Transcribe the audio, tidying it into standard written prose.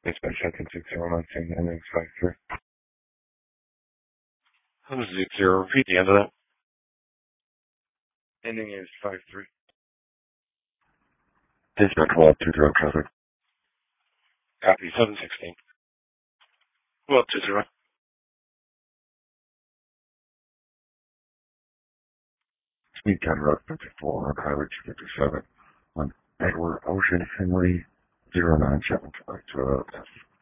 Dispatch second 6019, ending 53. That was 0. Repeat the end of that. Ending is 53. Dispatch 120 traffic. Copy 716. 120. Speed counter up 54 on Highway 257 on Edward Ocean Henry 097.